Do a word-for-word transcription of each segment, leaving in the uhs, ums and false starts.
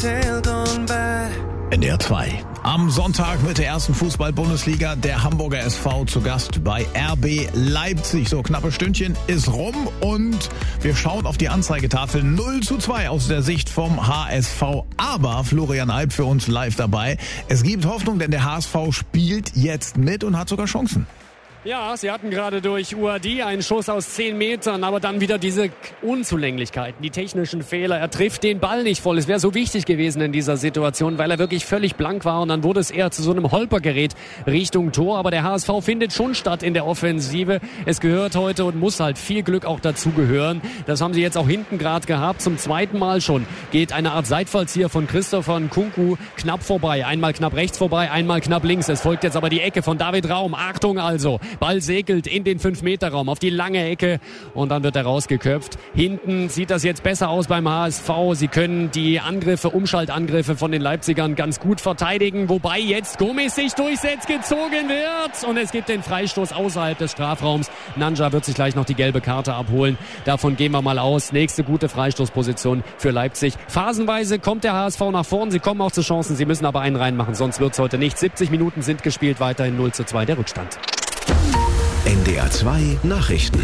N D R zwei. Am Sonntag mit der ersten Fußball-Bundesliga, der Hamburger S V zu Gast bei R B Leipzig. So, knappe Stündchen ist rum und wir schauen auf die Anzeigetafel. null zu zwei aus der Sicht vom H S V. Aber Florian Alp für uns live dabei. Es gibt Hoffnung, denn der H S V spielt jetzt mit und hat sogar Chancen. Ja, sie hatten gerade durch U A D einen Schuss aus zehn Metern, aber dann wieder diese Unzulänglichkeiten, die technischen Fehler. Er trifft den Ball nicht voll. Es wäre so wichtig gewesen in dieser Situation, weil er wirklich völlig blank war und dann wurde es eher zu so einem Holpergerät Richtung Tor. Aber der H S V findet schon statt in der Offensive. Es gehört heute und muss halt viel Glück auch dazu gehören. Das haben sie jetzt auch hinten gerade gehabt. Zum zweiten Mal schon geht eine Art Seitfallzieher von Christopher Nkunku knapp vorbei. Einmal knapp rechts vorbei, einmal knapp links. Es folgt jetzt aber die Ecke von David Raum. Achtung also. Ball segelt in den fünf Meter Raum auf die lange Ecke und dann wird er rausgeköpft. Hinten sieht das jetzt besser aus beim H S V. Sie können die Angriffe, Umschaltangriffe von den Leipzigern ganz gut verteidigen, wobei jetzt Gomis sich durchsetzt, gezogen wird und es gibt den Freistoß außerhalb des Strafraums. Nanja wird sich gleich noch die gelbe Karte abholen. Davon gehen wir mal aus. Nächste gute Freistoßposition für Leipzig. Phasenweise kommt der H S V nach vorn. Sie kommen auch zu Chancen. Sie müssen aber einen reinmachen, sonst wird es heute nicht. siebzig Minuten sind gespielt, weiterhin null zu zwei der Rückstand. N D R zwei Nachrichten.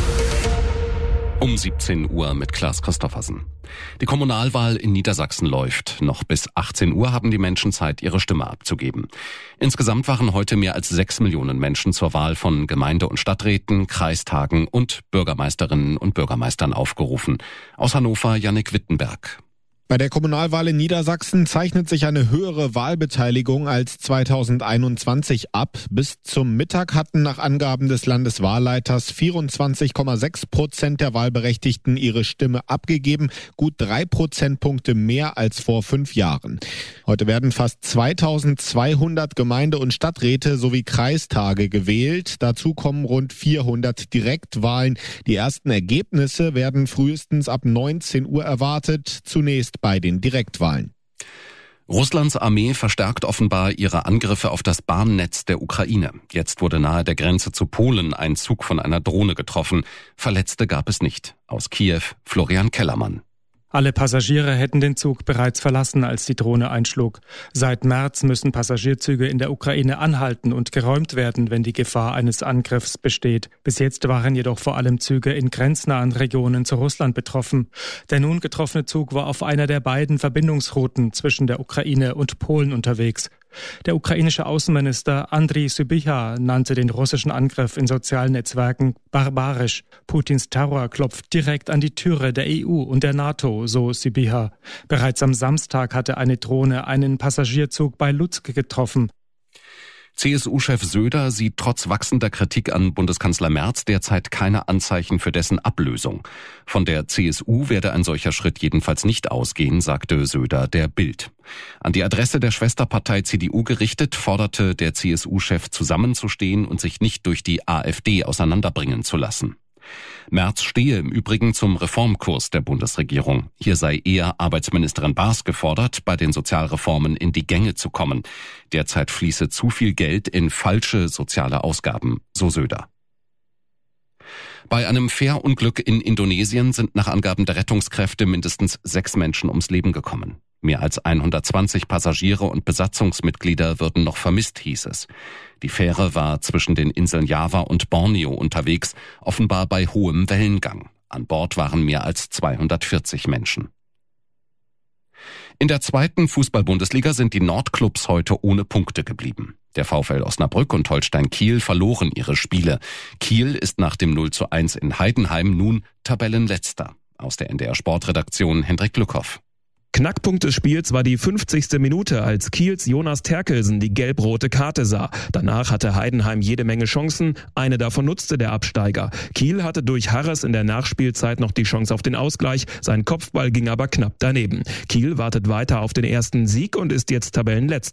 Um siebzehn Uhr mit Klaas Christoffersen. Die Kommunalwahl in Niedersachsen läuft. Noch bis achtzehn Uhr haben die Menschen Zeit, ihre Stimme abzugeben. Insgesamt waren heute mehr als sechs Millionen Menschen zur Wahl von Gemeinde- und Stadträten, Kreistagen und Bürgermeisterinnen und Bürgermeistern aufgerufen. Aus Hannover Jannik Wittenberg. Bei der Kommunalwahl in Niedersachsen zeichnet sich eine höhere Wahlbeteiligung als zweitausendeinundzwanzig ab. Bis zum Mittag hatten nach Angaben des Landeswahlleiters vierundzwanzig Komma sechs Prozent der Wahlberechtigten ihre Stimme abgegeben, gut drei Prozentpunkte mehr als vor fünf Jahren. Heute werden fast zweitausendzweihundert Gemeinde- und Stadträte sowie Kreistage gewählt. Dazu kommen rund vierhundert Direktwahlen. Die ersten Ergebnisse werden frühestens ab neunzehn Uhr erwartet. Zunächst bei den Direktwahlen. Russlands Armee verstärkt offenbar ihre Angriffe auf das Bahnnetz der Ukraine. Jetzt wurde nahe der Grenze zu Polen ein Zug von einer Drohne getroffen. Verletzte gab es nicht. Aus Kiew Florian Kellermann. Alle Passagiere hätten den Zug bereits verlassen, als die Drohne einschlug. Seit März müssen Passagierzüge in der Ukraine anhalten und geräumt werden, wenn die Gefahr eines Angriffs besteht. Bis jetzt waren jedoch vor allem Züge in grenznahen Regionen zu Russland betroffen. Der nun getroffene Zug war auf einer der beiden Verbindungsrouten zwischen der Ukraine und Polen unterwegs. Der ukrainische Außenminister Andriy Sybiha nannte den russischen Angriff in sozialen Netzwerken barbarisch. Putins Terror klopft direkt an die Türe der E U und der NATO, so Sybiha. Bereits am Samstag hatte eine Drohne einen Passagierzug bei Lutsk getroffen. C S U-Chef Söder sieht trotz wachsender Kritik an Bundeskanzler Merz derzeit keine Anzeichen für dessen Ablösung. Von der C S U werde ein solcher Schritt jedenfalls nicht ausgehen, sagte Söder der Bild. An die Adresse der Schwesterpartei C D U gerichtet, forderte der C S U-Chef zusammenzustehen und sich nicht durch die AfD auseinanderbringen zu lassen. Merz stehe im Übrigen zum Reformkurs der Bundesregierung. Hier sei eher Arbeitsministerin Baas gefordert, bei den Sozialreformen in die Gänge zu kommen. Derzeit fließe zu viel Geld in falsche soziale Ausgaben, so Söder. Bei einem Fährunglück in Indonesien sind nach Angaben der Rettungskräfte mindestens sechs Menschen ums Leben gekommen. Mehr als hundertzwanzig Passagiere und Besatzungsmitglieder würden noch vermisst, hieß es. Die Fähre war zwischen den Inseln Java und Borneo unterwegs, offenbar bei hohem Wellengang. An Bord waren mehr als zweihundertvierzig Menschen. In der zweiten Fußball-Bundesliga sind die Nordclubs heute ohne Punkte geblieben. Der VfL Osnabrück und Holstein Kiel verloren ihre Spiele. Kiel ist nach dem null zu eins in Heidenheim nun Tabellenletzter. Aus der N D R Sportredaktion Hendrik Lückhoff. Knackpunkt des Spiels war die fünfzigste Minute, als Kiels Jonas Terkelsen die gelb-rote Karte sah. Danach hatte Heidenheim jede Menge Chancen, eine davon nutzte der Absteiger. Kiel hatte durch Harres in der Nachspielzeit noch die Chance auf den Ausgleich, sein Kopfball ging aber knapp daneben. Kiel wartet weiter auf den ersten Sieg und ist jetzt Tabellenletzter.